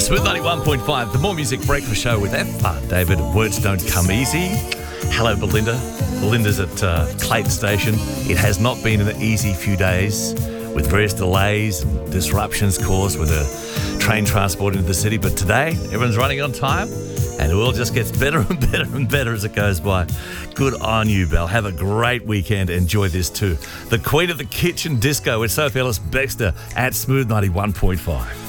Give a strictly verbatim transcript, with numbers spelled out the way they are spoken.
Smooth ninety-one point five, the More Music Breakfast Show with F. David. Words don't come easy. Hello, Belinda. Belinda's at uh, Clayton Station. It has not been an easy few days with various delays and disruptions caused with the train transport into the city. But today, everyone's running on time and it all just gets better and better and better as it goes by. Good on you, Belle. Have a great weekend. Enjoy this too. The Queen of the Kitchen Disco with Sophie Ellis Bextor at Smooth ninety-one point five.